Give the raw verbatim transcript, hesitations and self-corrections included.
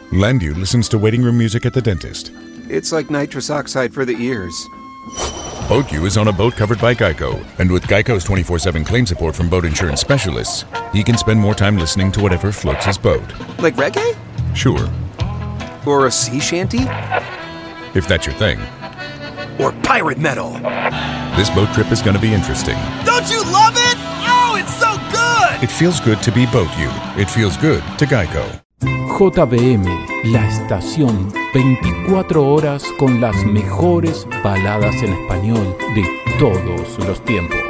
Landu listens to waiting room music at the dentist. It's like nitrous oxide for the ears. BoatU is on a boat covered by Geico, and with Geico's twenty-four seven claim support from boat insurance specialists, he can spend more time listening to whatever floats his boat. Like reggae? Sure. Or a sea shanty? If that's your thing. Or pirate metal? This boat trip is going to be interesting. Don't you love it? Oh, it's so good! It feels good to be BoatU. It feels good to Geico. J B M, la estación veinticuatro horas con las mejores baladas en español de todos los tiempos.